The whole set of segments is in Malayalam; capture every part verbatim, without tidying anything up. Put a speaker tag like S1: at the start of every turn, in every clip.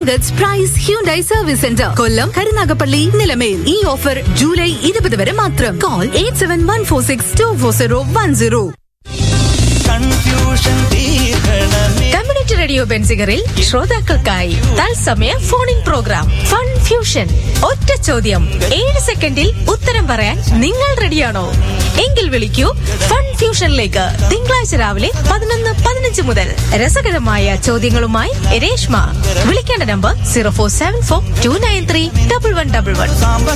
S1: That's Price Hyundai Service Center. Kollam, Karunagapalli, Nilamel. ഈ ഓഫർ ജൂലൈ ഇരുപത് വരെ മാത്രം. Call eight seven one four six two four zero one zero.
S2: Community radio ബെൻസിഗറിൽ ശ്രോതാക്കൾക്കായി തത്സമയ phone in programme fun fusion. ഒറ്റ ചോദ്യം, ഏഴ് സെക്കൻഡിൽ ഉത്തരം പറയാൻ നിങ്ങൾ റെഡിയാണോ? എങ്കിൽ വിളിക്കൂ ഫൺ ഫ്യൂഷനിലേക്ക്. തിങ്കളാഴ്ച രാവിലെ പതിനൊന്ന് പതിനഞ്ച് മുതൽ രസകരമായ ചോദ്യങ്ങളുമായി രേഷ്മ. വിളിക്കേണ്ട number zero four seven four to nine three double one double one.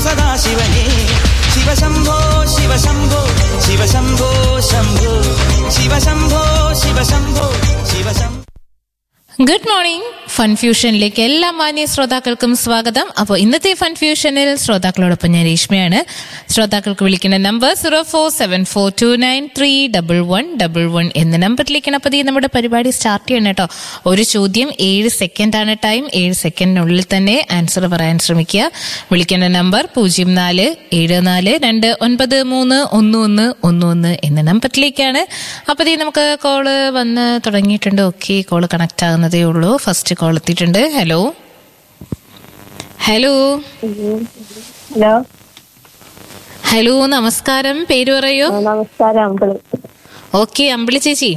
S3: Shiva Shambho Shiva Shambho Shiva Shambho Shambho Shiva Shambho Shiva Shambho Shiva Shambho.
S4: Good morning. Fun ഫ്യൂഷനിലേക്ക് എല്ലാ മാന്യ ശ്രോതാക്കൾക്കും സ്വാഗതം. അപ്പോൾ ഇന്നത്തെ ഫൺ ഫ്യൂഷനിൽ ശ്രോതാക്കളോടൊപ്പം ഞാൻ രേഷ്മയാണ്. ശ്രോതാക്കൾക്ക് വിളിക്കുന്ന number zero four seven four to nine three double one double one എന്ന നമ്പറിലേക്കാണ്. അപ്പോൾ നമ്മുടെ പരിപാടി സ്റ്റാർട്ട് ചെയ്യണം കേട്ടോ. ഒരു ചോദ്യം, ഏഴ് സെക്കൻഡാണ് ടൈം. ഏഴ് സെക്കൻഡിനുള്ളിൽ തന്നെ ആൻസർ പറയാൻ ശ്രമിക്കുക. വിളിക്കേണ്ട നമ്പർ പൂജ്യം നാല് ഏഴ് നാല് രണ്ട് ഒൻപത് മൂന്ന് ഒന്ന് ഒന്ന് ഒന്ന് ഒന്ന് എന്ന നമ്പറിലേക്കാണ്. അപ്പോൾ നമുക്ക് കോള് വന്ന് തുടങ്ങിയിട്ടുണ്ട്. ഓക്കെ, കോള് കണക്ട് ആകുന്നതേ ഉള്ളൂ. ഫസ്റ്റ് കോൾ എത്തിയിട്ടുണ്ട്. ഹലോ ഹലോ
S5: ഹലോ
S4: ഹലോ നമസ്കാരം. പേര് പറയൂ.
S5: നമസ്കാരം.
S4: ഓക്കെ, അമ്പിളി ചേച്ചി,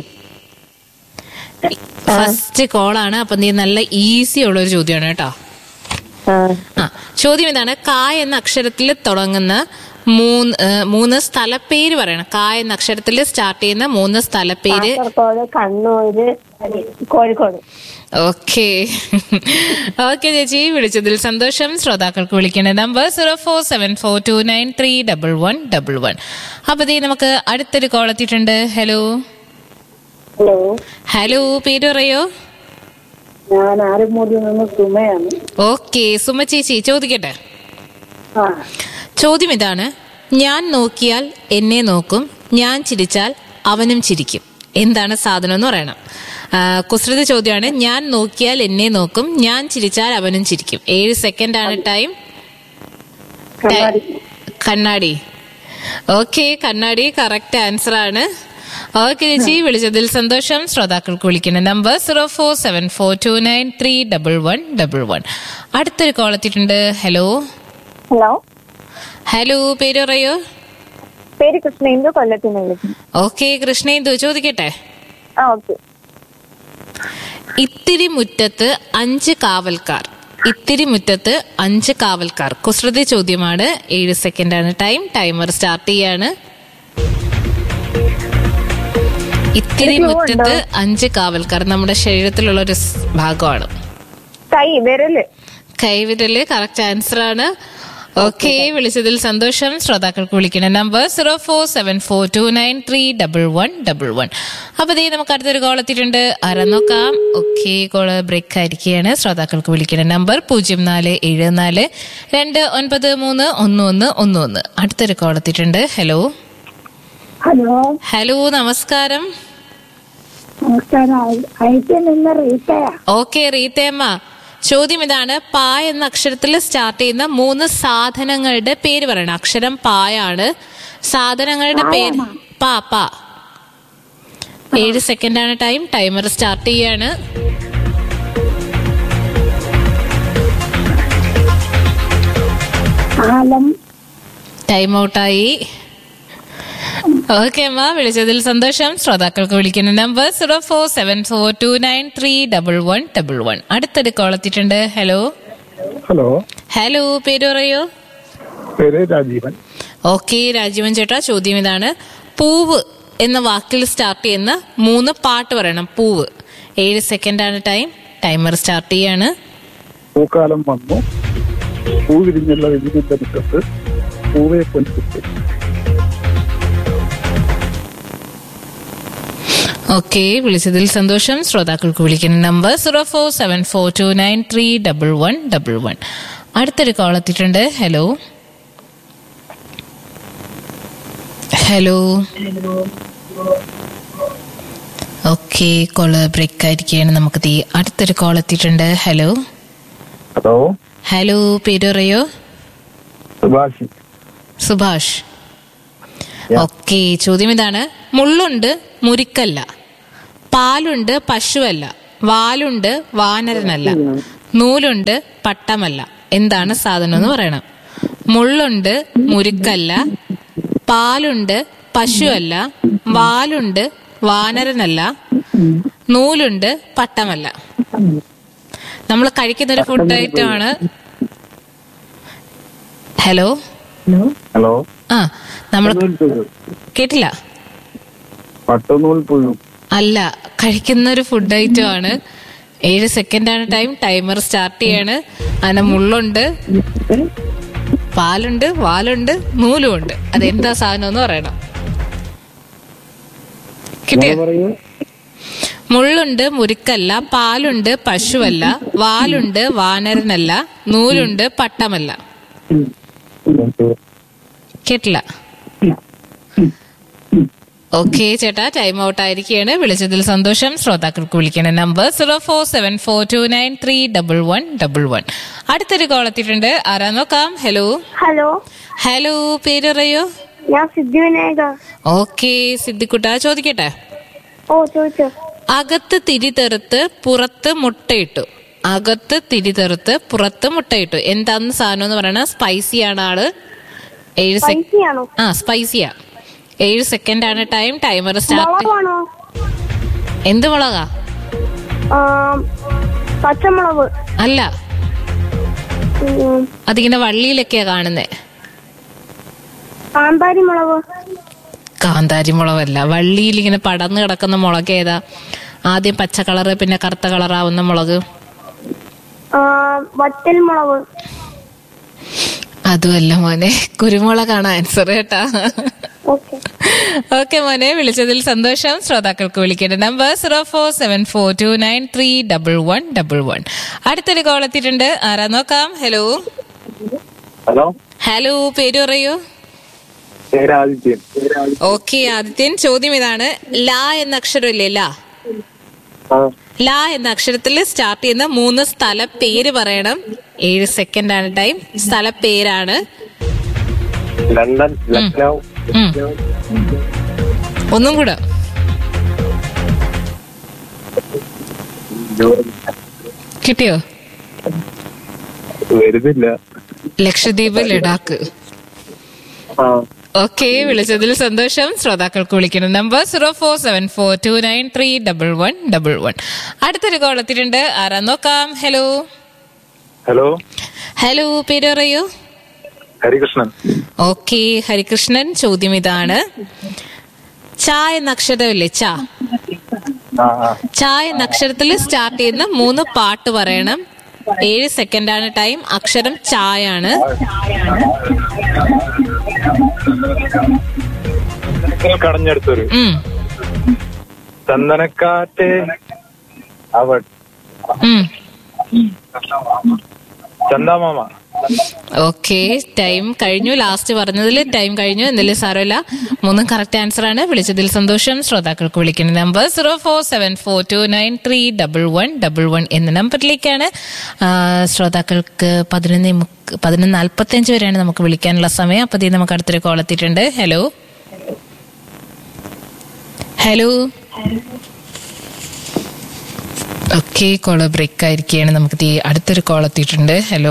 S4: ഫസ്റ്റ് കോളാണ്. അപ്പൊ നീ നല്ല ഈസി ഉള്ള ഒരു ചോദ്യമാണ് കേട്ടോ. ആ ചോദ്യം ഇതാണ്: കാ എന്ന അക്ഷരത്തിൽ തുടങ്ങുന്ന മൂന്ന് മൂന്ന് സ്ഥലപ്പേര് പറയണം. കാ എന്ന അക്ഷരത്തിൽ സ്റ്റാർട്ട് ചെയ്യുന്ന മൂന്ന് സ്ഥലപ്പേര്.
S5: കണ്ണൂര്, കോഴിക്കോട്.
S4: ഓക്കെ ഓക്കെ ചേച്ചി, വിളിച്ചതിൽ സന്തോഷം. ശ്രോതാക്കൾക്ക് വിളിക്കേണ്ട number zero four seven four to nine three double one double one. അപ്പൊ നമുക്ക് അടുത്തൊരു കോൾ എത്തിയിട്ടുണ്ട്. ഹലോ
S5: ഹലോ
S4: ഹലോ പേര് പറയോ?
S5: ഞാൻ ആരുമൂടിൽ നിന്ന് സുമയാണ്.
S4: ഓക്കെ സുമ ചേച്ചി, ചോദിക്കട്ടെ. ചോദ്യം ഇതാണ്: ഞാൻ നോക്കിയാൽ എന്നെ നോക്കും, ഞാൻ ചിരിച്ചാൽ അവനും ചിരിക്കും. എന്താണ് സാധനം എന്ന് പറയണം. കുസൃതി ചോദ്യമാണ്. ഞാൻ നോക്കിയാൽ എന്നെ നോക്കും, ഞാൻ ചിരിച്ചാൽ അവനും ചിരിക്കും. ഏഴ് സെക്കൻഡ് ആണ് ടൈം. കണ്ണാടി. ഓക്കെ, കണ്ണാടി കറക്റ്റ് ആൻസർ ആണ്. ഓക്കെ ചേച്ചി, വിളിച്ചതിൽ സന്തോഷം. ശ്രോതാക്കൾക്ക് വിളിക്കുന്ന number zero four seven four to nine three double one double one. അടുത്തൊരു കോൾ എത്തിയിട്ടുണ്ട്. ഹലോ
S5: ഹലോ
S4: ഹലോ പേര് പറയോ?
S5: പേര് കൃഷ്ണേന്ദു, കൊല്ലത്തിന് വിളിക്കുന്നു.
S4: ഓക്കെ കൃഷ്ണേന്ദു, ചോദിക്കട്ടെ.
S5: ആ ഓക്കെ.
S4: ഇത്തിരി മുറ്റത്ത് അഞ്ച് കാവൽക്കാർ. ഇത്തിരി മുറ്റത്ത് അഞ്ച് കാവൽക്കാർ. കുസൃതി ചോദ്യമാണ്. ഏഴ് സെക്കൻഡ് ആണ് ടൈം. ടൈമർ സ്റ്റാർട്ട് ചെയ്യാണ്. ഇത്തിരി മുറ്റത്ത് അഞ്ച് കാവൽക്കാർ നമ്മുടെ ശരീരത്തിലുള്ള ഒരു ഭാഗമാണ്.
S5: കൈ വിരല്.
S4: കൈവിരല് കറക്റ്റ് ആൻസർ ആണ്. ഓക്കെ, വിളിച്ചതിൽ സന്തോഷം. ശ്രോതാക്കൾക്ക് വിളിക്കുന്ന number zero four seven four to nine three double one double one. അപ്പൊ ദേ നമുക്ക് അടുത്തൊരു കോൾ എത്തിയിട്ടുണ്ട്. ആരാ നോക്കാം. ഓക്കെ, കോള് ബ്രേക്ക് ആയിരിക്കുകയാണ്. ശ്രോതാക്കൾക്ക് വിളിക്കുന്ന നമ്പർ പൂജ്യം നാല് ഏഴ് നാല് രണ്ട് ഒൻപത് മൂന്ന് ഒന്ന് ഒന്ന് ഒന്ന് ഒന്ന്. അടുത്തൊരു കോൾ എത്തിയിട്ടുണ്ട്. ഹലോ
S5: ഹലോ
S4: ഹലോ നമസ്കാരം. ഓക്കെ റീത്തയമ്മ, ചോദ്യം ഇതാണ്: പാ എന്ന അക്ഷരത്തിൽ സ്റ്റാർട്ട് ചെയ്യുന്ന മൂന്ന് സാധനങ്ങളുടെ പേര് പറയണം. അക്ഷരം പായാണ്. സാധനങ്ങളുടെ പേര് പാ പാ. ഏഴ് സെക്കൻഡ് ആണ് ടൈം. ടൈമർ സ്റ്റാർട്ട് ചെയ്യാണ്. ടൈം ഔട്ടായി. ഓക്കെ അമ്മ, വിളിച്ചതിൽ സന്തോഷം. ശ്രോതാക്കൾക്ക് വിളിക്കുന്ന number zero four seven four to nine three double one double one. അടുത്തൊരു കോൾ എത്തിയിട്ടുണ്ട്. ഹലോ
S6: ഹലോ
S4: ഹലോ പേര് പറയോ?
S6: പേര് രാജീവൻ.
S4: ഓക്കെ രാജീവൻ ചേട്ടാ, ചോദ്യം ഇതാണ്: പൂവ് എന്ന വാക്കിൽ സ്റ്റാർട്ട് ചെയ്യുന്ന മൂന്ന് പാട്ട് പറയണം. പൂവ്. ഏഴ് സെക്കൻഡ് ആണ് ടൈം. ടൈമർ സ്റ്റാർട്ട് ചെയ്യാണ്.
S6: പൂക്കാലം വന്നു, പൂ വിരിഞ്ഞുള്ള വിരിഞ്ഞിന്റെ മുറ്റത്ത് പൂവെ പൊൻകുത്തി.
S4: ഓക്കെ, വിളിച്ചതിൽ സന്തോഷം. ശ്രോതാക്കൾക്ക് വിളിക്കുന്ന number zero four seven four to nine three double one double one. അടുത്തൊരു കോൾ എത്തിയിട്ടുണ്ട്. Hello hello okay, call break ആയിരിക്കുകയാണ്. നമുക്ക് തീ അടുത്തൊരു കോൾ എത്തിയിട്ടുണ്ട്. ഹലോ
S6: ഹലോ
S4: ഹലോ പേര് പറയോ?
S6: സുഭാഷ്.
S4: സുഭാഷ്. ഓക്കെ, ചോദ്യം ഇതാണ്: മുള്ളുണ്ട് മുരിക്കല്ല, പാലുണ്ട് പശുവല്ല, വാലുണ്ട് വാനരനല്ല, നൂലുണ്ട് പട്ടമല്ല. എന്താണ് സാധനം എന്ന് പറയണം. മുള്ളുണ്ട് മുരുക്കല്ല, പാലുണ്ട് പശുവല്ല, വാലുണ്ട് വാനരനല്ല, നൂലുണ്ട് പട്ടമല്ല. നമ്മൾ കഴിക്കുന്ന ഒരു ഫുഡ് ഐറ്റം ആണ്. ഹലോ
S6: ഹലോ
S4: ആ നമ്മൾ കേട്ടില്ല.
S6: പട്ടുനൂൽ പുഴു
S4: അല്ല, കഴിക്കുന്ന ഒരു ഫുഡ് ഐറ്റം ആണ്. ഏഴ് സെക്കൻഡ് ആണ് ടൈം. ടൈമർ സ്റ്റാർട്ട് ചെയ്യാണ്. അതിന് മുള്ളുണ്ട്, പാലുണ്ട്, വാലുണ്ട്, നൂലും ഉണ്ട്. അതെന്താ സാധനം എന്ന് പറയണം. കിട്ടിയ? മുള്ളുണ്ട് മുരുക്കല്ല, പാലുണ്ട് പശുവല്ല, വാലുണ്ട് വാനരനല്ല, നൂലുണ്ട് പട്ടമല്ല. കേട്ടില്ല? ഓക്കെ ചേട്ടാ, ടൈം ഔട്ട് ആയിരിക്കുകയാണ്. വിളിച്ചതിൽ സന്തോഷം. ശ്രോതാക്കൾക്ക് വിളിക്കണ number zero four seven four to nine three double one double one. അടുത്തൊരു കോൾ എത്തിയിട്ടുണ്ട്. ആരാ നോക്കാം. ഹലോ
S5: ഹലോ
S4: ഹലോ പേര് പറയൂ.
S5: ഞാൻ സിദ്ധി വിനായക.
S4: ഓക്കെ സിദ്ധിക്കുട്ട, ചോദിക്കട്ടെ.
S5: ഓ ചോദിച്ചോ.
S4: അകത്ത് തിരി തെറുത്ത് പുറത്ത് മുട്ടയിട്ടു. അകത്ത് തിരി തെറുത്ത് പുറത്ത് മുട്ടയിട്ടു. എന്താന്ന് സാധനം എന്ന് പറയണ? സ്പൈസി ആണ് ആള്. ഏഴ് സെക്കൻഡ്. ആ സ്പൈസിയാ. ഏഴ് സെക്കൻഡ് ആണ് ടൈം. Timer start. എന്ത് മുളകാ?
S5: പച്ചമുളക്
S4: അല്ല, അതിങ്ങനെ വള്ളിയിലൊക്കെയാ കാണുന്നേ.
S5: കാന്താരി മുളക്.
S4: കാന്താരി മുളകല്ല, വള്ളിയിൽ ഇങ്ങനെ പടർന്നു കിടക്കുന്ന മുളക് ഏതാ? ആദ്യം പച്ച കളറ് പിന്നെ കറുത്ത കളറാവുന്ന മുളക്.
S5: വറ്റൽ മുളക്.
S4: അതുമല്ല മോനെ, കുരുമുളകാണ് ആൻസർ കേട്ടാ. ഓക്കെ മോനെ, വിളിച്ചതിൽ സന്തോഷം. ശ്രോതാക്കൾക്ക് വിളിക്കേണ്ട number zero four seven four to nine three double one double one. അടുത്തൊരു കോൾ എത്തിയിട്ടുണ്ട്. ആരാ നോക്കാം. ഹലോ
S6: ഹലോ
S4: ഹലോ പേര് പറയൂ. ഓക്കെ ആദിത്യൻ, ചോദ്യം ഇതാണ്. ലാ എന്ന അക്ഷരം ഇല്ലേ? ലാ ലാ എന്ന അക്ഷരത്തിൽ സ്റ്റാർട്ട് ചെയ്യുന്ന മൂന്ന് സ്ഥല പേര് പറയണം. ഏഴ് സെക്കൻഡ് ആണ് ടൈം. സ്ഥല പേരാണ്.
S6: ലണ്ടൻ, ലക്നൗ.
S4: ഒന്നും കൂടെ. കിട്ടിയോ?
S6: വരുന്നില്ല.
S4: ലക്ഷദ്വീപ്, ലഡാക്ക്. ഓക്കെ, വിളിച്ചതിൽ സന്തോഷം. ശ്രോതാക്കൾക്ക് വിളിക്കുന്ന number zero four seven four to nine three double one double one. അടുത്തൊരു കോൾ എത്തിയിട്ടുണ്ട്. ആരാ നോക്കാം. ഹലോ
S6: ഹലോ
S4: ഹലോ പേര് പറയൂ.
S6: ഹരികൃഷ്ണൻ.
S4: ഓക്കെ ഹരികൃഷ്ണൻ, ചോദ്യം ഇതാണ്. ച എന്ന അക്ഷരമില്ലേ? ച ച എന്ന അക്ഷരത്തിൽ സ്റ്റാർട്ട് ചെയ്യുന്ന മൂന്ന് പാട്ട് പറയണം. ഏഴ് സെക്കൻഡ് ആണ് ടൈം. അക്ഷരം ചായാണ്.
S6: കടഞ്ഞെടുത്തൊരു ചന്ദനക്കാറ്റ് അവ ചന്ദാമാമ.
S4: ഓക്കെ, ടൈം കഴിഞ്ഞു. ലാസ്റ്റ് പറഞ്ഞതിൽ ടൈം കഴിഞ്ഞു. എന്നാലും സാരമില്ല, മൂന്നും കറക്റ്റ് ആൻസർ ആണ്. വിളിച്ചതിൽ സന്തോഷം. ശ്രോതാക്കൾക്ക് വിളിക്കുന്ന number zero four seven four to nine three double one double one എന്ന നമ്പറിലേക്കാണ്. ശ്രോതാക്കൾക്ക് പതിനൊന്ന് പതിനൊന്ന് നാൽപ്പത്തി അഞ്ച് വരെയാണ് നമുക്ക് വിളിക്കാനുള്ള സമയം. അപ്പൊ ഇത് നമുക്ക് അടുത്തൊരു കോൾ എത്തിയിട്ടുണ്ട്. Hello hello okay, call break ആയിരിക്കുകയാണ്. നമുക്ക് അടുത്തൊരു കോൾ എത്തിയിട്ടുണ്ട്. ഹലോ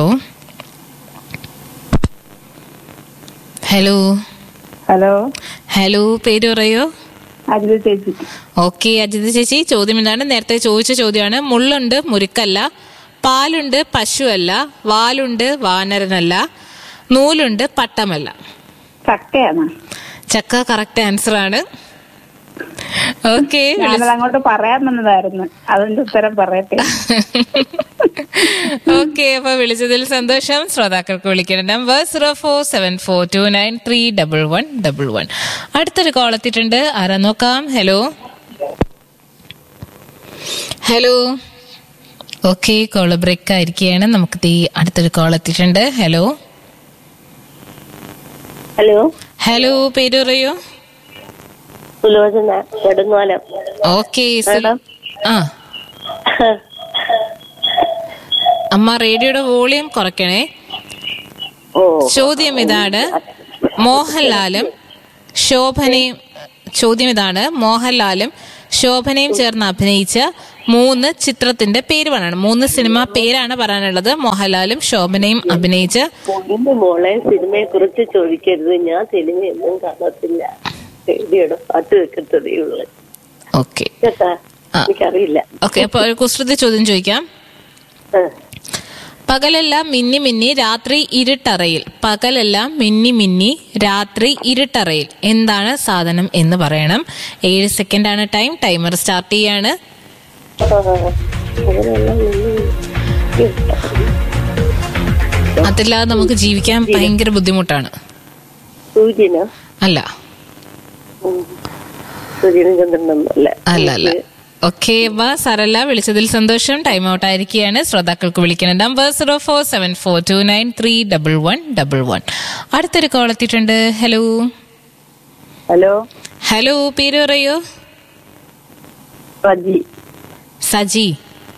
S4: ഹലോ
S5: ഹലോ
S4: ഹലോ പേര് പറയോ.
S5: അജിത ചേച്ചി.
S4: ഓക്കെ അജിത ചേച്ചി, ചോദ്യം എന്താണ്? നേരത്തെ ചോദിച്ച ചോദ്യമാണ്. മുള്ളുണ്ട് മുരുക്കല്ല, പാലുണ്ട് പശുവല്ല, വാലുണ്ട് വാനരനല്ല, നൂലുണ്ട് പട്ടമല്ല.
S5: ചക്കയാണ്.
S4: ചക്ക കറക്റ്റ് ആൻസർ ആണ്. ഓക്കെ,
S5: അങ്ങോട്ട് പറയാൻ വന്നതായിരുന്നു. അതിന്റെ ഉത്തരം പറയട്ടെ.
S4: ഓക്കെ, അപ്പൊ വിളിച്ചതിൽ സന്തോഷം. ശ്രോതാക്കൾക്ക് വിളിക്കുന്ന number zero four seven four to nine three double one double one. അടുത്തൊരു കോൾ എത്തിയിട്ടുണ്ട്. ആരാ നോക്കാം. Hello hello okay, call break ആയിരിക്കുകയാണ്. നമുക്ക് തീ അടുത്തൊരു കോൾ എത്തിയിട്ടുണ്ട്. ഹലോ
S5: ഹലോ
S4: ഹലോ പേര് പറയൂ.
S5: സുലോചന, നെടുങ്ങോലം.
S4: ഓക്കെ ആ അമ്മ റേഡിയോയുടെ വോളിയം കുറയ്ക്കണേ. ചോദ്യം ഇതാണ്. മോഹൻലാലും ശോഭനയും ചോദ്യം ഇതാണ് മോഹൻലാലും ശോഭനയും ചേർന്ന് അഭിനയിച്ച മൂന്ന് ചിത്രത്തിന്റെ പേര് പറയണം. മൂന്ന് സിനിമ പേരാണ് പറയാനുള്ളത്. മോഹൻലാലും ശോഭനയും അഭിനയിച്ച.
S7: മോളെ സിനിമയെ കുറിച്ച് ചോദിക്കരുത്, ഞാൻ സിനിമയൊന്നും കാണത്തില്ല, റേഡിയോയുടെ പാട്ട് വെക്കത്തതേ ഉള്ളു.
S4: ഓക്കെ
S7: കേട്ടാ, എനിക്കറിയില്ല.
S4: ഓക്കെ, അപ്പൊ ഒരു കുസൃതി ചോദ്യം ചോദിക്കാം. പകലെല്ലാം മിന്നി മിന്നി രാത്രി ഇരുട്ടറയിൽ. പകലെല്ലാം മിന്നി മിന്നി രാത്രി ഇരുട്ടറയിൽ എന്താണ് സാധനം എന്ന് പറയണം. ഏഴ് സെക്കൻഡ് ആണ് ടൈം. ടൈമർ സ്റ്റാർട്ട് ചെയ്യാണ്. അതില്ലാതെ നമുക്ക് ജീവിക്കാൻ ഭയങ്കര ബുദ്ധിമുട്ടാണ്.
S7: സൂര്യനോ?
S4: അല്ല അല്ല അല്ല. ഓക്കെ, വാ സരല, വിളിച്ചതിൽ സന്തോഷം. ടൈം ഔട്ട് ആയിരിക്കുകയാണ്. ശ്രോതാക്കൾക്ക് വിളിക്കുന്ന number zero four seven four to nine three double one double one. അടുത്തൊരു കോൾ എത്തിയിട്ടുണ്ട്. ഹലോ
S5: ഹലോ
S4: ഹലോ, പേര് പറയൂ.
S5: സജി.
S4: സജി.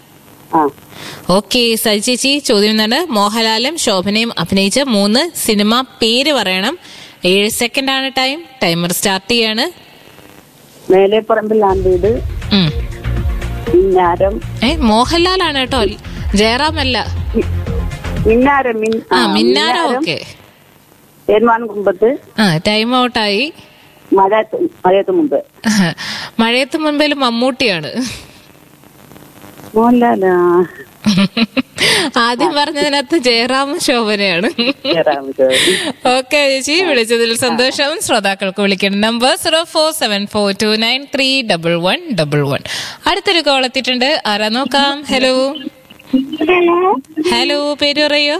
S4: ഓക്കെ സജി ചേച്ചി, ചോദ്യം എന്താണ്? മോഹൻലാലും ശോഭനയും അഭിനയിച്ച മൂന്ന് സിനിമ പേര് പറയണം. ഏഴ് സെക്കൻഡ് ആണ് ടൈം. ടൈമർ സ്റ്റാർട്ട് ചെയ്യാണ്.
S5: മേലെപ്പറമ്പിൽ ആൻവീട്, മിന്നാരം.
S4: ഏ മോഹൻലാലാണ് കേട്ടോ, ജയറാമല്ല.
S5: മിന്നാരം.
S4: ആ മിന്നാരം. ഓക്കെ,
S5: തേന്മാൻകുമ്പത്ത്.
S4: ആ ടൈം ഔട്ടായി.
S5: മഴയത്ത് മുമ്പ്.
S4: മഴയത്ത് മുൻപിൽ മമ്മൂട്ടിയാണ്.
S5: മോഹൻലാലാ
S4: ആദ്യം പറഞ്ഞതിനകത്ത് ജയറാമും ശോഭനയാണ്. ഓക്കെ ചേച്ചി, വിളിച്ചതിൽ സന്തോഷം. ശ്രോതാക്കൾക്ക് വിളിക്കേണ്ട number zero four seven four to nine three double one double one. അടുത്തൊരു കോൾ എത്തിയിട്ടുണ്ട്. ആരാ നോക്കാം. ഹലോ ഹലോ, പേര് പറയോ.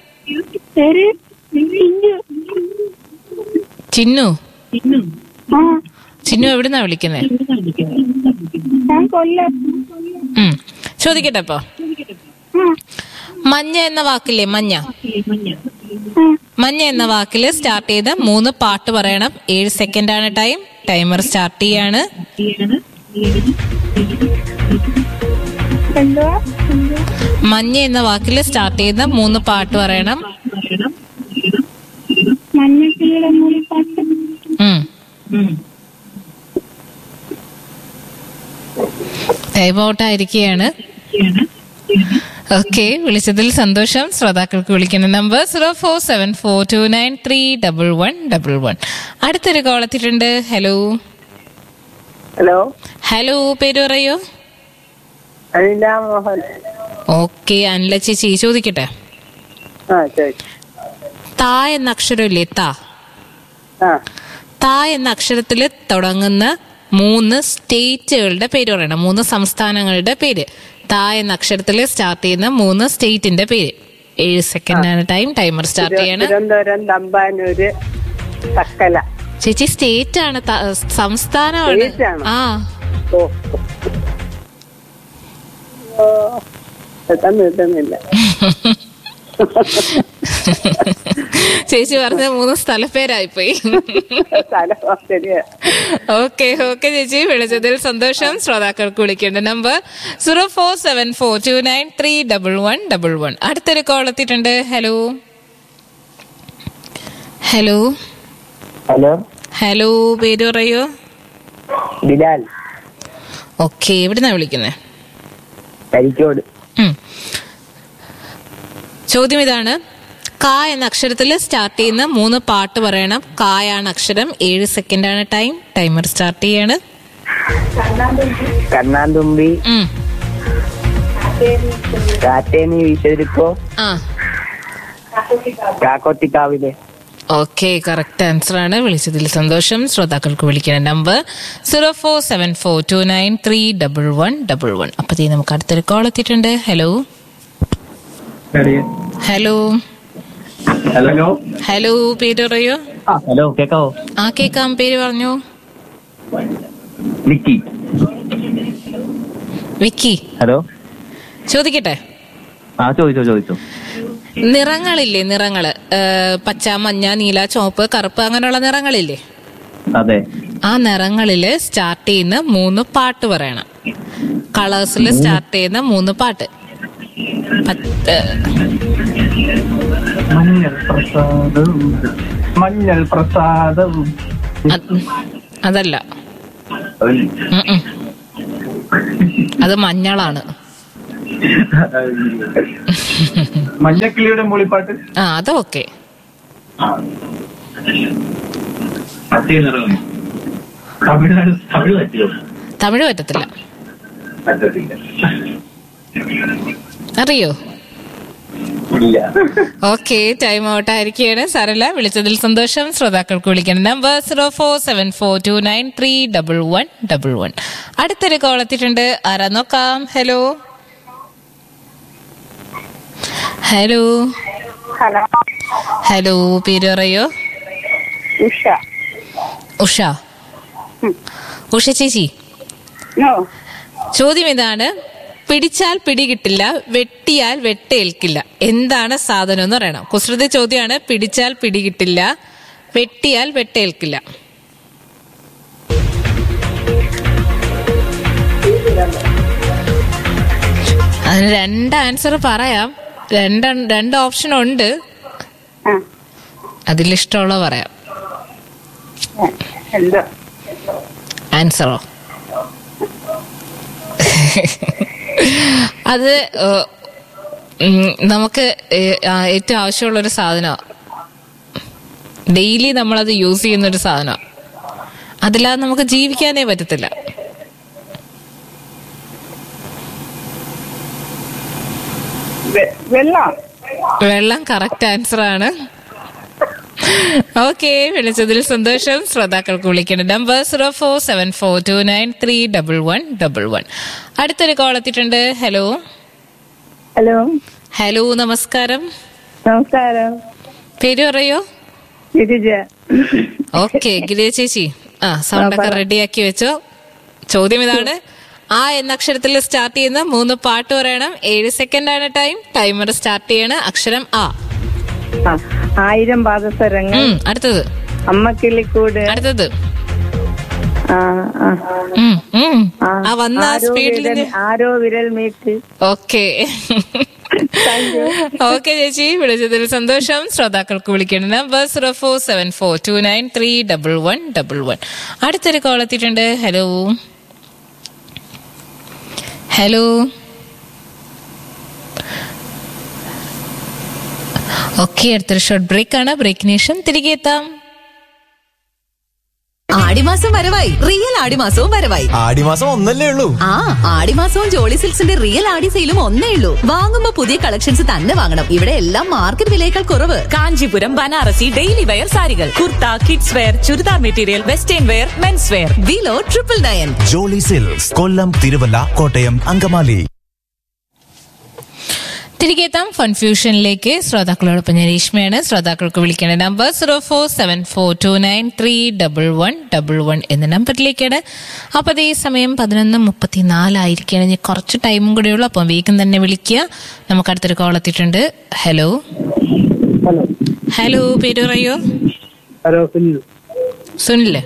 S4: ചിന്നു. ചിന്നു എവിടുന്നാ വിളിക്കുന്നേ? ചോദിക്കട്ടെ അപ്പൊ. മഞ്ഞ എന്ന വാക്കില്ലേ, മഞ്ഞ മഞ്ഞ എന്ന വാക്കില് സ്റ്റാർട്ട് ചെയ്ത മൂന്ന് പാട്ട് പറയണം. ഏഴ് സെക്കൻഡ് ആണ് ടൈം. ടൈമർ സ്റ്റാർട്ട് ചെയ്യാണ്. മഞ്ഞ എന്ന വാക്കില് സ്റ്റാർട്ട് ചെയ്ത മൂന്ന് പാട്ട് പറയണം. ടൈം ഔട്ട് ആയിരിക്കുകയാണ്. ഓക്കെ, വിളിച്ചതിൽ സന്തോഷം. ശ്രോതാക്കൾക്ക് വിളിക്കുന്ന number zero four seven four to nine three double one double one. അടുത്തൊരു കോൾ എത്തിയിട്ടുണ്ട്. ഹലോ
S5: ഹലോ
S4: ഹലോ, പേര് പറയോ. ഓക്കെ, അനില ചേച്ചി, ചോദിക്കട്ടെ. താ എന്ന അക്ഷരമില്ലേ, താ താ എന്ന അക്ഷരത്തില് തുടങ്ങുന്ന മൂന്ന് സ്റ്റേറ്റുകളുടെ പേര് പറയണം. മൂന്ന് സംസ്ഥാനങ്ങളുടെ പേര്. താ എന്ന അക്ഷരത്തില് സ്റ്റാർട്ട് ചെയ്യുന്ന മൂന്ന് സ്റ്റേറ്റിന്റെ പേര്. ഏഴ് സെക്കൻഡ് ആണ് ടൈം. ടൈമർ സ്റ്റാർട്ട് ചെയ്യാണ്.
S5: തിരുവനന്തപുരം, തമ്പാനൂര്, തക്കല.
S4: ചേച്ചി സ്റ്റേറ്റ് ആണ്, സംസ്ഥാനമാണ്. ആ ചേച്ചി പറഞ്ഞ മൂന്ന് സ്ഥലപ്പേരായിപ്പോയി. ഓക്കെ ഓക്കെ ചേച്ചി, വിളിച്ചതിൽ സന്തോഷം. ശ്രോതാക്കൾക്ക് വിളിക്കേണ്ട number zero four seven four to nine three double one double one. അടുത്തൊരു കോൾ എത്തിയിട്ടുണ്ട്. ഹലോ ഹലോ
S8: ഹലോ
S4: ഹലോ, പേര് പറയോ.
S8: ബിലാൽ.
S4: ഓക്കെ, എവിടുന്നാ വിളിക്കുന്നേ?
S8: കരിക്കോട്.
S4: ചോദ്യം ഇതാണ്. കാ എന്ന അക്ഷരത്തിൽ സ്റ്റാർട്ട് ചെയ്യുന്ന മൂന്ന് പാട്ട് പറയണം. കായാണ് അക്ഷരം. ഏഴ് സെക്കൻഡ് ആണ് ടൈം. ടൈമർ സ്റ്റാർട്ട് ചെയ്യാണ്.
S8: കണ്ണാന്തുമ്പി, കാറ്റേനി വീശരിക്കോ, കാക്കോത്തിക്കാവിലെ.
S4: ഓക്കെ, കറക്റ്റ് ആൻസർ ആണ്. വിളിച്ചതിൽ സന്തോഷം. ശ്രോതാക്കൾക്ക് വിളിക്കുന്ന number zero four seven four to nine three double one double one. അപ്പത്തേ നമുക്ക് അടുത്തൊരു കോൾ എത്തിയിട്ടുണ്ട്. ഹലോ ഹലോ
S8: ഹലോ
S4: ഹലോ, പേര് പറയോ.
S8: ഹലോ, കേക്കാവോ?
S4: ആ കേക്കാം, പേര് പറഞ്ഞോ.
S8: വിക്കി.
S4: വിക്കി.
S8: ഹലോ,
S4: ചോദിക്കട്ടെ.
S8: ആ ചോദിച്ചോ ചോദിച്ചോ.
S4: നിറങ്ങളില്ലേ, നിറങ്ങള്, പച്ച, മഞ്ഞ, നീല, ചുവപ്പ്, കറുപ്പ്, അങ്ങനെയുള്ള നിറങ്ങളില്ലേ.
S8: അതെ.
S4: ആ നിറങ്ങളില് സ്റ്റാർട്ട് ചെയ്യുന്ന മൂന്ന് പാട്ട് പറയണം. കളേഴ്സിൽ സ്റ്റാർട്ട് ചെയ്യുന്ന മൂന്ന് പാട്ട്.
S8: മഞ്ഞൾ പ്രസാദം, മഞ്ഞൾ പ്രസാദം.
S4: അതല്ല, അത് മഞ്ഞളാണ്.
S8: മഞ്ഞക്കിളിയുടെ മൂളിപ്പാട്ട്.
S4: ആ അതൊക്കെ.
S8: തമിഴ്നാട് തമിഴ് പറ്റിയോ?
S4: തമിഴ് പറ്റത്തില്ല. അറിയോ? ഓക്കെ, ടൈം ഔട്ട് ആയിരിക്കുകയാണ്. സാരല്ല, വിളിച്ചതിൽ സന്തോഷം. ശ്രോതാക്കൾക്ക് വിളിക്കണം number zero four seven four to nine three double one double one. അടുത്തൊരു കോൾ എത്തിയിട്ടുണ്ട്. ആരാ നോക്കാം? ഹലോ ഹലോ
S5: ഹലോ
S4: ഹലോ പേര് പറയോ?
S5: ഉഷ.
S4: ഉഷ. ഉഷ ചേച്ചി, ചോദ്യം ഇതാണ്. പിടിച്ചാൽ പിടികിട്ടില്ല, വെട്ടിയാൽ വെട്ടേൽക്കില്ല. എന്താണ് സാധനം എന്ന് പറയണം. കുസൃതി ചോദ്യമാണ്. പിടിച്ചാൽ പിടികിട്ടില്ല, വെട്ടിയാൽ വെട്ടേൽക്കില്ല. അതിന് രണ്ട് ആൻസർ പറയാം. രണ്ട് രണ്ട് ഓപ്ഷൻ ഉണ്ട്. അതിലിഷ്ടമുള്ള പറയാം. ആൻസറോ? അത് നമുക്ക് ഏറ്റവും ആവശ്യമുള്ളൊരു സാധനമാണ്. ഡെയിലി നമ്മളത് യൂസ് ചെയ്യുന്നൊരു സാധനമാണ്. അതില്ലാതെ നമുക്ക് ജീവിക്കാനേ പറ്റത്തില്ല. വെള്ളം കറക്റ്റ് ആൻസർ ആണ്. ഓക്കെ, വിളിച്ചതിൽ സന്തോഷം. ശ്രോതാക്കൾക്ക് വിളിക്കേണ്ട number zero four seven four to nine three double one double one. അടുത്തൊരു കോൾ എത്തിയിട്ടുണ്ട്. ഹലോ
S5: ഹലോ
S4: ഹലോ നമസ്കാരം.
S5: നമസ്കാരം.
S4: പേര് പറയോ?
S5: ഗിരിജ.
S4: ഓക്കെ ഗിരിജ ചേച്ചി, ആ സൗണ്ടൊക്കെ റെഡിയാക്കി വെച്ചോ. ചോദ്യം ഇതാണ്. ആ എന്ന അക്ഷരത്തിൽ സ്റ്റാർട്ട് ചെയ്യുന്ന മൂന്ന് പാട്ട് പറയണം. ഏഴ് സെക്കൻഡ് ആണ് ടൈം. ടൈമർ സ്റ്റാർട്ട് ചെയ്യണം. അക്ഷരം ആ.
S5: ആയിരം പാദസരങ്ങൾ.
S4: അടുത്തത്
S5: അമ്മക്കിളിക്കൂട്.
S4: അടുത്തത് വന്ന സ്പീഡിൽ
S5: ആരോ വിരൽ മീറ്റ്.
S4: ഓക്കെ ഓക്കെ ചേച്ചി, വിളിച്ചതിൽ സന്തോഷം. ശ്രോതാക്കൾക്ക് വിളിക്കേണ്ട number zero four seven four to nine three double one double one. അടുത്തൊരു കോൾ എത്തിയിട്ടുണ്ട്. ഹലോ ഹലോ ഓക്കെ, അടുത്തൊരു ഷോർട്ട് ബ്രേക്ക് ആണ്. ബ്രേക്കിന് ശേഷം തിരികെ എത്താം.
S1: ആടിമാസം വരവായി. റിയൽ ആടിമാസവും വരവായി.
S9: ആടിമാസം ഒന്നല്ലേ ഉള്ളൂ.
S1: ആ ആടിമാസവും ജോളി സിൽക്സിന്റെ റിയൽ ആടി സെയിലും ഒന്നേ ഉള്ളൂ. വാങ്ങുമ്പോ പുതിയ കളക്ഷൻസ് തന്നെ വാങ്ങണം. ഇവിടെ എല്ലാം മാർക്കറ്റ് വിലയേക്കാൾ കുറവ്.
S10: കാഞ്ചീപുരം, ബനാറസി, ഡെയിലി വെയർ സാരികൾ, kurta, kids wear, churidar material, western wear, men's wear.
S1: Below triple nine.
S9: Jolly silks, കൊല്ലം, തിരുവല്ല, കോട്ടയം, അങ്കമാലി.
S4: തിരികെ എത്താം ഫൺഫ്യൂഷനിലേക്ക്. ശ്രോതാക്കളോടൊപ്പം ഞാൻ രേഷ്മയാണ്. ശ്രോതാക്കൾക്ക് വിളിക്കേണ്ട number zero four seven four to nine three double one double one എന്ന നമ്പറിലേക്കാണ്. അപ്പൊ അതേ സമയം പതിനൊന്ന് മുപ്പത്തിനാലായിരിക്കുകയാണ്. ഇനി കുറച്ച് ടൈമും കൂടെ ഉള്ളു. അപ്പം വേഗം തന്നെ വിളിക്കുക. നമുക്ക് അടുത്തൊരു കോൾ എത്തിയിട്ടുണ്ട്. ഹലോ ഹലോ പേര് പറയോ? സുനില്.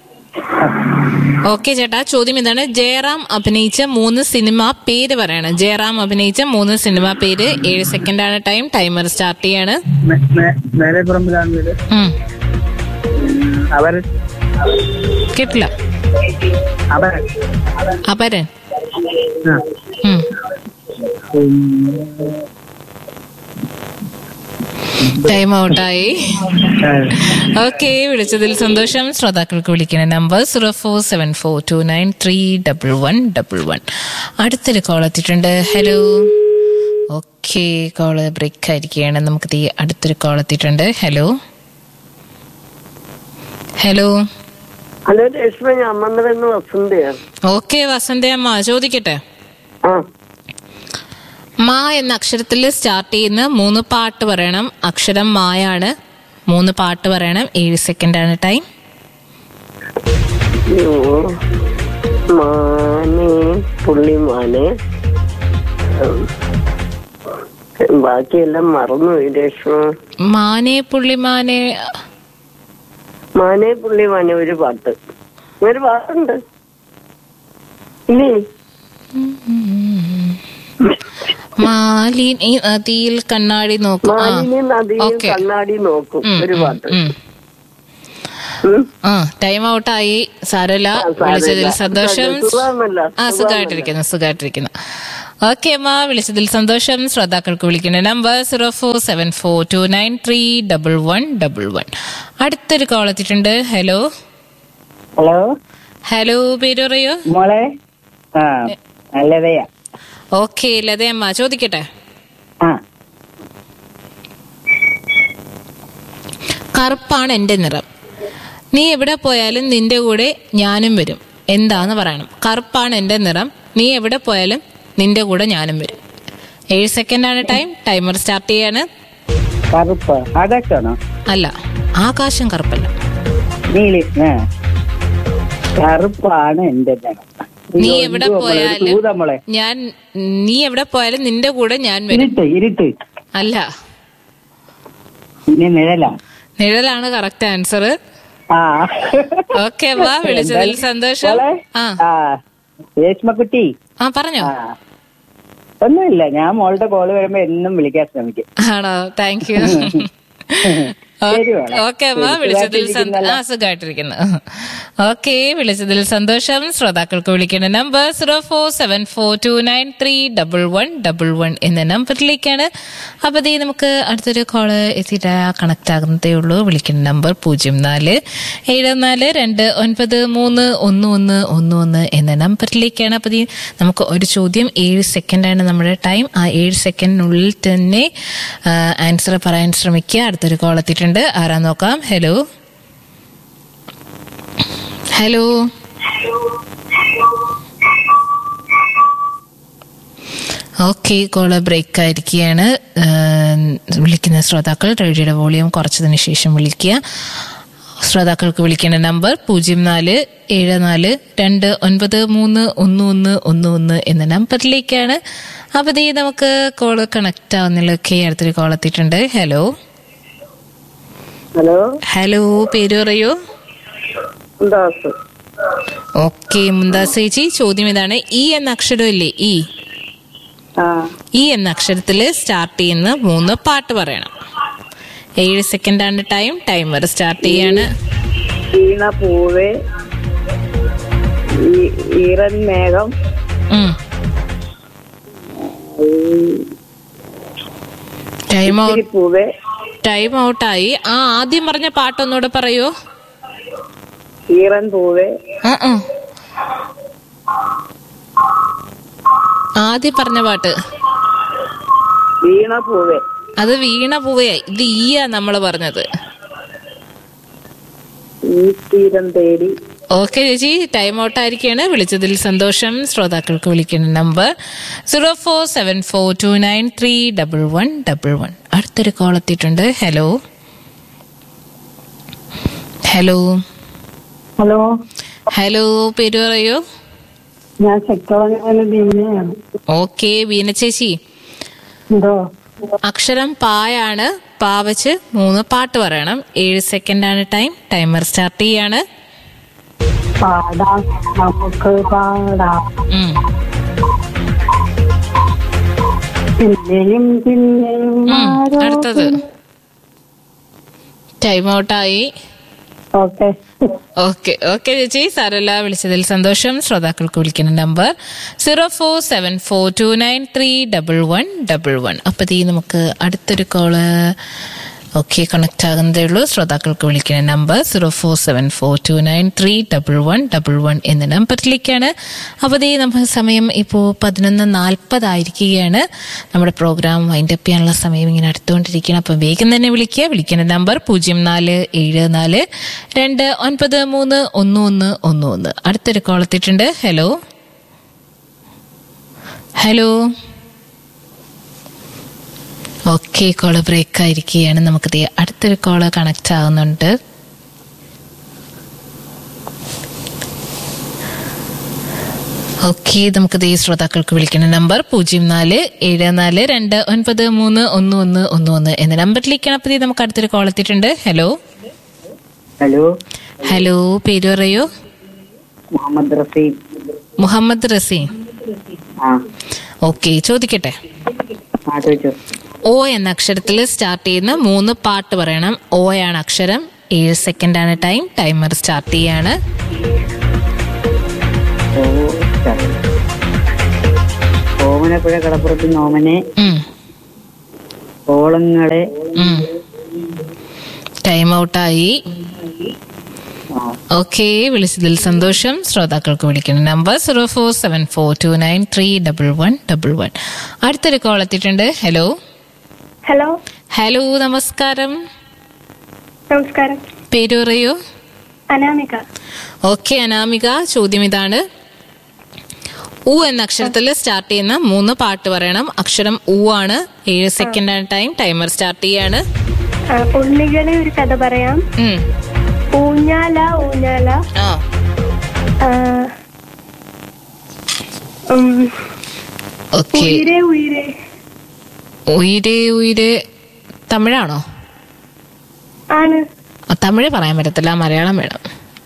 S4: ഓക്കെ ചേട്ടാ, ചോദ്യം ഇതാണ്. ജയറാം അഭിനയിച്ച മൂന്ന് സിനിമ പേര് പറയണം. ജയറാം അഭിനയിച്ച മൂന്ന് സിനിമ പേര്. ഏഴ് സെക്കൻഡ് ആണ് ടൈം. ടൈമർ സ്റ്റാർട്ട് ചെയ്യാണ്. കേട്ടില്ല. അപരൻ. ടൈം ഔട്ടായി. ഓക്കെ, വിളിച്ചതിൽ സന്തോഷം. ശ്രോതാക്കൾക്ക് വിളിക്കുന്ന number zero four seven four to nine three double one double one. അടുത്തൊരു കോൾ എത്തിയിട്ടുണ്ട്. ഹലോ ഓക്കെ, കോള് ബ്രേക്ക് ആയിരിക്കുകയാണ്. നമുക്ക് തീ അടുത്തൊരു കോൾ എത്തിയിട്ടുണ്ട്. ഹലോ ഹലോ
S7: ഹലോ രേഷ്മ, ഞാൻ വന്നതെന്ന് വസന്തയാണ്.
S4: ഓക്കെ വസന്ത അമ്മ, ചോദിക്കട്ടെ. മാ എന്ന അക്ഷരത്തിൽ സ്റ്റാർട്ട് ചെയ്യുന്ന മൂന്ന് പാട്ട് പറയണം. അക്ഷരം മായാണ്. മൂന്ന് പാട്ട് പറയണം. ഏഴ് സെക്കൻഡ് ആണ് ടൈം.
S7: മാനെ പുള്ളിമാനെ, ബാക്കിയെല്ലാം മറന്നു രേഷ്മ.
S4: മാനെ പുള്ളിമാനെ.
S7: മാനെ പുള്ളിമാനെ ഒരു പാട്ട്. ഒരു പാട്ടുണ്ട് ഇല്ലേ?
S4: മാലിനി നദിയിൽ കണ്ണാടി നോക്കും.
S7: മാലിനി നദിയിൽ കണ്ണാടി നോക്കും ഒരു പാട്ട്.
S4: ആ ടൈം ഔട്ടായി. സാരമില്ല, വിളിച്ചതിൽ സന്തോഷം. ആ സുഖമായിട്ടിരിക്കുന്നു സുഖമായിട്ടിരിക്കുന്നു ഓക്കെ അമ്മ, വിളിച്ചതിൽ സന്തോഷം. ശ്രോതാക്കൾക്ക് വിളിക്കുന്ന number zero four seven four to nine three double one double one. അടുത്തൊരു കോൾ എത്തിയിട്ടുണ്ട്. ഹലോ
S5: ഹലോ
S4: ഹലോ, പേര് പറയോ
S5: മോളെ?
S4: ഓക്കെ ലതയമ്മ, ചോദിക്കട്ടെ. കറുപ്പാണ് എന്റെ നിറം, നീ എവിടെ പോയാലും നിന്റെ കൂടെ ഞാനും വരും. എന്താന്ന് പറയണം. കറുപ്പാണ് എന്റെ നിറം, നീ എവിടെ പോയാലും നിന്റെ കൂടെ ഞാനും വരും. ഏഴ് സെക്കൻഡ് ആണ് ടൈം. ടൈമർ സ്റ്റാർട്ട് ചെയ്യാണ്.
S5: കറുപ്പ് ആകാശമാണോ?
S4: അല്ല, ആകാശം കറുപ്പല്ല.
S5: കറുപ്പാണ് എന്റെ നിറം,
S4: നീ എവിടെ പോയാലും ഞാൻ നീ എവിടെ പോയാലും നിന്റെ കൂടെ ഞാൻ വരും.
S5: ഇരുട്ട്
S4: അല്ല,
S5: നിഴലാ
S4: നിഴലാണ് കറക്റ്റ് ആൻസർ. ഓക്കെ വാ, വിളിച്ചതിൽ സന്തോഷം. ആ
S5: രേഷ്മക്കുട്ടി,
S4: ആ പറഞ്ഞോ.
S5: ഒന്നുമില്ല, ഞാൻ മോളുടെ കോള് വരുമ്പോ എന്നും വിളിക്കാൻ ശ്രമിക്കും.
S4: ആണോ? Thank you. ഓക്കെ അമ്മ, വിളിച്ചതിൽ ആ സുഖമായിട്ടിരിക്കുന്നു. ഓക്കെ, വിളിച്ചതിൽ സന്തോഷം. ശ്രോതാക്കൾക്ക് വിളിക്കേണ്ട number zero four seven four to nine three double one double one എന്ന നമ്പറിലേക്കാണ്. അപ്പൊ ദേ നമുക്ക് അടുത്തൊരു കോള് എത്തിയിട്ട് കണക്ട് ആകുന്നതേ ഉള്ളൂ. വിളിക്കേണ്ട നമ്പർ പൂജ്യം നാല് ഏഴ് നാല് രണ്ട് ഒൻപത് മൂന്ന് ഒന്ന് ഒന്ന് ഒന്ന് ഒന്ന് എന്ന നമ്പറിലേക്കാണ്. അപ്പൊ ദേ നമുക്ക് ഒരു ചോദ്യം, ഏഴ് സെക്കൻഡാണ് നമ്മുടെ ടൈം. ആ ഏഴ് സെക്കൻഡിനുള്ളിൽ തന്നെ ആൻസർ പറയാൻ ശ്രമിക്കുക. അടുത്തൊരു കോൾ എത്തിയിട്ടുണ്ട്. ആരാ നോക്കാം. Hello hello okay, call break ആയിരിക്കുകയാണ്. വിളിക്കുന്ന ശ്രോതാക്കൾ റേഡിയോയുടെ വോളിയം കുറച്ചതിന് ശേഷം വിളിക്കുക. ശ്രോതാക്കൾക്ക് വിളിക്കേണ്ട നമ്പർ പൂജ്യം നാല് ഏഴ് നാല് രണ്ട് ഒൻപത് മൂന്ന് ഒന്ന് ഒന്ന് ഒന്ന് ഒന്ന് എന്ന നമ്പറിലേക്കാണ്. അപ്പൊ ദേ നമുക്ക് കോള് കണക്ട് ആവുന്നതിലൊക്കെ അടുത്തൊരു കോൾ എത്തിയിട്ടുണ്ട്. ഹലോ
S7: ഹലോ
S4: ഹലോ, പേര് പറയൂ. ഓക്കെ മുന്താസ് ചേച്ചി, ചോദ്യം ഇതാണ്. ഇ എന്ന അക്ഷരം ഇല്ലേ, ഇ ഇ എന്ന അക്ഷരത്തില് സ്റ്റാർട്ട് ചെയ്യുന്ന മൂന്ന് പാട്ട് പറയണം. ഏഴ് സെക്കൻഡ് ആണ് ടൈം. ടൈമർ സ്റ്റാർട്ട് ചെയ്യാണ്.
S7: വീണ പൂവേ, ഈറൻ മേഘം,
S4: ടൈം ഔട്ട്
S7: പൂവേ
S4: ടൈം ഔട്ടായി. ആ ആദ്യം പറഞ്ഞ പാട്ടൊന്നുകൂടെ പറയൂ.
S7: ഈറൻ പൂവേ,
S4: ആദ്യം പറഞ്ഞ പാട്ട്
S7: വീണ പൂവേ.
S4: അത് വീണ പൂവേ. ഇത് ഈയാ നമ്മള് പറഞ്ഞത്.
S7: തീരം തേടി.
S4: ഓക്കെ ചേച്ചി, ടൈം ഔട്ട് ആയിരിക്കാണ്. വിളിച്ചതിൽ സന്തോഷം. ശ്രോതാക്കൾക്ക് വിളിക്കുന്ന number zero four seven four to nine three double one double one. അടുത്തൊരു കോൾ എത്തിയിട്ടുണ്ട്. ഹലോ ഹലോ
S5: ഹലോ
S4: ഹലോ, പേര് പറയൂ.
S5: ഞാൻ ബീനയാണ്.
S4: ഓക്കെ ബീന ചേച്ചി, അക്ഷരം പായാണ്. പാ വെച്ച് മൂന്ന് പാട്ട് പറയണം. ഏഴ് സെക്കൻഡ് ആണ് ടൈം. ടൈമർ സ്റ്റാർട്ട് ചെയ്യാണ്.
S5: പാടാം, നമുക്ക് പാടാം, പിന്നെയും പിന്നെയും.
S4: അടുത്തത് ടൈം ഔട്ടായി.
S5: ഓക്കെ
S4: ഓക്കെ ഓക്കെ ചേച്ചി, സാരല്ല, വിളിച്ചതിൽ സന്തോഷം. ശ്രോതാക്കൾക്ക് വിളിക്കുന്ന number zero four seven four to nine three double one double one. അപ്പൊ തീ നമുക്ക് അടുത്തൊരു കോള് ഓക്കെ കണക്ട് ആകുന്നതേ ഉള്ളൂ. ശ്രോതാക്കൾക്ക് വിളിക്കുന്ന number zero four seven four to nine three double one double one എന്ന നമ്പറിലേക്കാണ്. അപ്പോൾ ദേ നമുക്ക് സമയം ഇപ്പോൾ പതിനൊന്ന് നാൽപ്പതായിരിക്കുകയാണ്. നമ്മുടെ പ്രോഗ്രാം വൈൻഡ് അപ്പ് ചെയ്യാനുള്ള സമയം ഇങ്ങനെ അടുത്തുകൊണ്ടിരിക്കുകയാണ്. അപ്പം വേഗം തന്നെ വിളിക്കുക. വിളിക്കുന്ന നമ്പർ പൂജ്യം നാല് ഏഴ് നാല് രണ്ട് ഒൻപത് മൂന്ന് ഒന്ന് ഒന്ന് ഒന്ന് ഒന്ന്. അടുത്തൊരു കോൾ എത്തിയിട്ടുണ്ട്. Hello hello okay, call break ആയിരിക്കുകയാണ്. നമുക്ക് അടുത്തൊരു കോള് കണക്ട് ആകുന്നുണ്ട്. ഓക്കെ, നമുക്ക് ദേ ശ്രോതാക്കൾക്ക് വിളിക്കുന്ന നമ്പർ പൂജ്യം നാല് ഏഴ് നാല് രണ്ട് ഒൻപത് മൂന്ന് ഒന്ന് ഒന്ന് ഒന്ന് ഒന്ന് എന്ന നമ്പറിലേക്കാണ്. അപ്പോൾ നമുക്ക് അടുത്തൊരു കോൾ എത്തിയിട്ടുണ്ട്. ഹലോ
S5: ഹലോ
S4: ഹലോ, പേര് പറയൂ.
S5: Muhammad regime.
S4: Muhammad regime. Okay, ചോദിക്കട്ടെ. ഓ എന്ന അക്ഷരത്തിൽ സ്റ്റാർട്ട് ചെയ്യുന്ന മൂന്ന് പാട്ട് പറയണം. ഓയാണ് അക്ഷരം. ഏഴ് സെക്കൻഡാണ് ടൈം. ടൈമർ സ്റ്റാർട്ട് ചെയ്യാണ്.
S5: ഓമനപ്പുഴ കടപ്പുറത്ത് നോമനെ ഓളങ്ങളെ.
S4: ടൈം ഔട്ടായി. ഓക്കെ, വിളിച്ചതിൽ സന്തോഷം. ശ്രോതാക്കൾക്ക് വിളിക്കുന്ന number zero four seven four to nine three double one double one. അടുത്തൊരു കോൾ എത്തിയിട്ടുണ്ട്. ഹലോ
S11: ഹലോ
S4: ഹലോ നമസ്കാരം.
S11: നമസ്കാരം.
S4: പേര് പറയൂ.
S11: അനാമിക.
S4: ഓക്കെ അനാമിക, ചോദ്യം ഇതാണ്. ഉ എന്ന അക്ഷരത്തിൽ സ്റ്റാർട്ട് ചെയ്യുന്ന മൂന്ന് പാട്ട് പറയണം. അക്ഷരം ഉ ആണ്. ഏഴ് സെക്കൻഡാണ് ടൈം. ടൈമർ സ്റ്റാർട്ട് ചെയ്യാണ്.
S11: ഉണ്ണികളെ ഒരു കഥ പറയാം. ഊഞ്ഞാല ഊഞ്ഞാല. ഉയിരേ ഉയിരേ.
S4: ഉയിരേ ഉയിരേ തമിഴാണോ?
S11: ആണ്.
S4: തമിഴ് പറയാൻ പറ്റത്തില്ല, മലയാളം വേണം.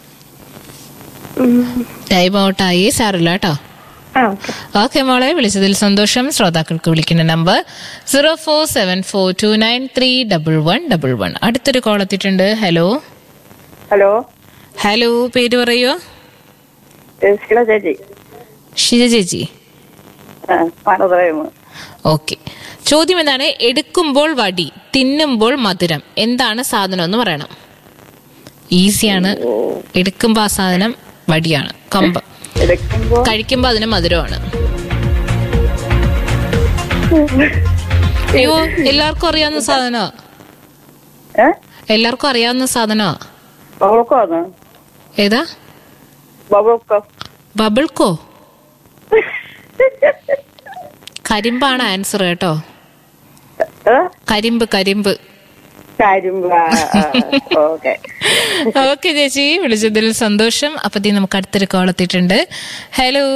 S4: ടൈം ഔട്ടായി. സാറില്ല കേട്ടോ. ഓക്കെ മോളെ, വിളിച്ചതിൽ സന്തോഷം. ശ്രോതാക്കൾക്ക് വിളിക്കുന്ന number zero four seven four to nine three double one double one. അടുത്തൊരു കോൾ എത്തിയിട്ടുണ്ട്. ഹലോ
S5: ഹലോ
S4: ഹലോ പേര് പറയോ?
S5: ഷില ചേച്ചി.
S4: ഷിജ ചേച്ചി. ഓക്കെ, ചോദ്യം എന്താണ്? എടുക്കുമ്പോൾ വടി, തിന്നുമ്പോൾ മധുരം, എന്താണ് സാധനം എന്ന് പറയണം. ഈസിയാണ്. എടുക്കുമ്പോ ആ സാധനം വടിയാണ്, കമ്പ്. കഴിക്കുമ്പോ അതിന് മധുരമാണ്. അയ്യോ, എല്ലാവർക്കും അറിയാവുന്ന സാധനമാ. എല്ലാവർക്കും അറിയാവുന്ന സാധനമാ. ഏതാ? ബബിൾക്കോ? കരിമ്പാണ് ആൻസർ കേട്ടോ. കരിമ്പ് കരിമ്പ്. ഓക്കെ ചേച്ചി, വിളിച്ചതിൽ സന്തോഷം. അപ്പത്തീ നമുക്ക് അടുത്തൊരു കോൾ എത്തിയിട്ടുണ്ട്. ഹലോ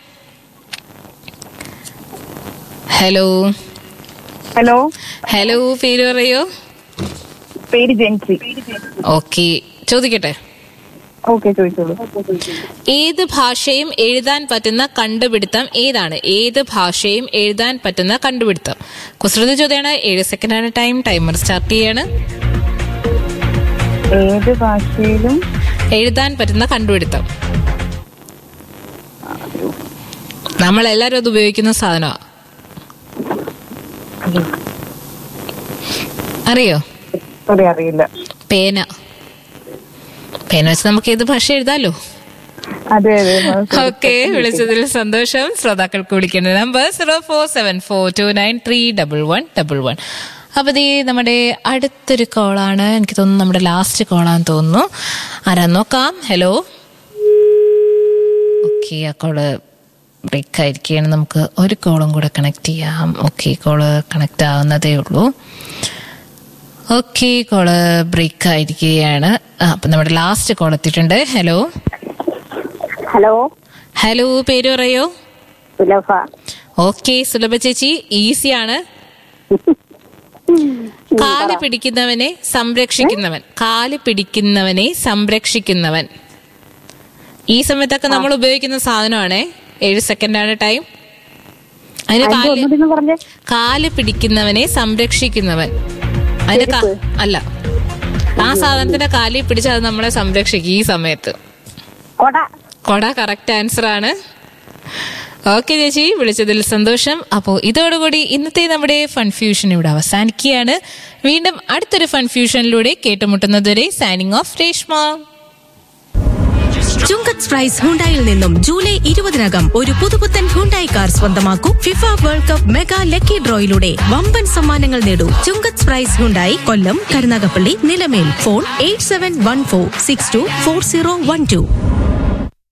S4: ഹലോ
S5: ഹലോ
S4: ഹലോ പേര് പറയോ?
S5: പേര് ജെൻസി.
S4: ഓക്കെ, ചോദിക്കട്ടെ?
S5: ഓക്കെ, ചോദിച്ചോളൂ.
S4: ഏത് ഭാഷയും എഴുതാൻ പറ്റുന്ന കണ്ടുപിടുത്തം ഏതാണ്? ഏത് ഭാഷയും എഴുതാൻ പറ്റുന്ന കണ്ടുപിടുത്തം. കുസൃതി ചോദ്യമാണ്. ഏഴ് സെക്കൻഡാണ് ടൈം. ടൈമർ സ്റ്റാർട്ട് ചെയ്യാണ്.
S5: ഏത് ഭാഷയിലും
S4: എഴുതാൻ പറ്റുന്ന കണ്ടുപിടുത്തം. നമ്മളെല്ലാരും അത് ഉപയോഗിക്കുന്ന സാധനമാ. അറിയോ?
S5: അറിയില്ല.
S4: പേന. പേന വെച്ച് നമുക്ക് ഏത് ഭാഷ എഴുതാലോ.
S5: അതെ അതെ.
S4: ഓക്കെ, വിളിച്ചതിൽ സന്തോഷം. ശ്രോതാക്കൾക്ക് വിളിക്കേണ്ട number zero four seven four to nine three double one double one. അപ്പൊ ഇത് നമ്മുടെ അടുത്തൊരു കോളാണ്. എനിക്ക് തോന്നുന്നു നമ്മുടെ ലാസ്റ്റ് കോളാന്ന് തോന്നുന്നു. ആരാ നോക്കാം. ഹലോ. ഓക്കെ, ആ കോള് ബ്രേക്ക് ആയിരിക്കുകയാണ്. നമുക്ക് ഒരു കോളും കൂടെ കണക്ട് ചെയ്യാം. ഓക്കെ, കോള് കണക്ട് ആവുന്നതേ ഉള്ളൂ. ഓക്കെ, കോള് ബ്രേക്ക് ആയിരിക്കുകയാണ്. അപ്പൊ നമ്മുടെ ലാസ്റ്റ് കോൾ എത്തിയിട്ടുണ്ട്. ഹലോ
S11: ഹലോ
S4: ഹലോ പേര് പറയോ?
S11: സുലഭ.
S4: ഓക്കെ സുലഭ ചേച്ചി, ഈസിയാണ്. കാല് പിടിക്കുന്നവനെ സംരക്ഷിക്കുന്നവൻ. കാല് പിടിക്കുന്നവനെ സംരക്ഷിക്കുന്നവൻ. ഈ സമയത്തൊക്കെ നമ്മൾ ഉപയോഗിക്കുന്ന സാധനമാണ്. ഏഴ് സെക്കൻഡാണ് ടൈം. അതിന് കാല് കാല് പിടിക്കുന്നവനെ സംരക്ഷിക്കുന്നവൻ. അതിന് അല്ല, ആ സാധനത്തിന്റെ കാലിൽ പിടിച്ച് അത് നമ്മളെ സംരക്ഷിക്കും ഈ സമയത്ത്. കൊട കറക്റ്റ് ആൻസർ ആണ്. ഓക്കെ ചേച്ചി, വിളിച്ചതിൽ സന്തോഷം. അപ്പോൾ ഇതോടുകൂടി ഇന്നത്തെ നമ്മുടെ ഫൺഫ്യൂഷൻ ഇവിടെ അവസാനിക്കുകയാണ്. വീണ്ടും അടുത്തൊരു ഫൺഫ്യൂഷനിലൂടെ കേട്ടുമുട്ടുന്നതുവരെ സൈനിങ് ഓഫ് രേഷ്മ.
S2: ചുങ്കത്ത് പ്രൈസ് ഹുണ്ടായിൽ നിന്നും ജൂലൈ ഇരുപതിനകം ഒരു പുതുപുത്തൻ ഹുണ്ടായി കാർ സ്വന്തമാക്കൂ. FIFA world cup mega lucky ഡ്രോയിലൂടെ വമ്പൻ സമ്മാനങ്ങൾ നേടൂ. ചുങ്കത്ത് price Hyundai, Kollam, Karunagappally, Nilamel. Phone eight seven one four six to four zero one two.